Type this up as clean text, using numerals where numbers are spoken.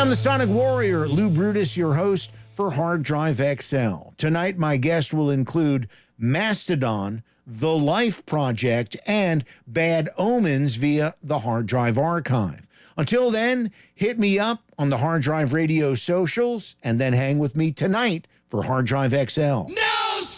I'm the Sonic Warrior, Lou Brutus, your host for Hard Drive XL. Tonight, my guest will include Mastodon, The Life Project, and Bad Omens via the Hard Drive Archive. Until then, hit me up on the Hard Drive Radio socials, and then hang with me tonight for Hard Drive XL.